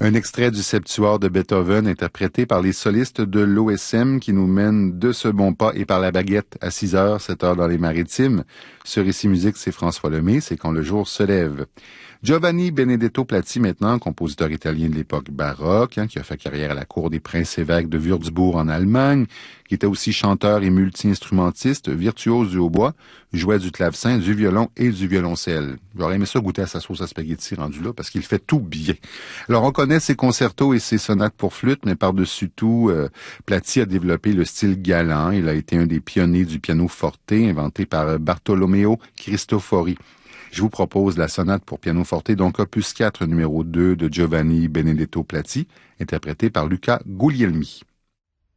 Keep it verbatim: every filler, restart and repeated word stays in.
Un extrait du Septuor de Beethoven interprété par les solistes de l'O S M qui nous mène de ce bon pas et par la baguette à six heures, sept heures dans les Maritimes. Ce récit musique, c'est François Lemay, c'est quand le jour se lève. Giovanni Benedetto Platti, maintenant, compositeur italien de l'époque baroque, hein, qui a fait carrière à la cour des princes-évêques de Würzburg en Allemagne, qui était aussi chanteur et multi-instrumentiste, virtuose du hautbois, jouait du clavecin, du violon et du violoncelle. J'aurais aimé ça goûter à sa sauce à spaghetti rendu là, parce qu'il fait tout bien. Alors, on connaît ses concertos et ses sonates pour flûte, mais par-dessus tout, euh, Platti a développé le style galant. Il a été un des pionniers du piano forte, inventé par Bartolomeo Cristofori. Je vous propose la sonate pour piano forte, donc opus quatre, numéro deux de Giovanni Benedetto Platti, interprétée par Luca Guglielmi.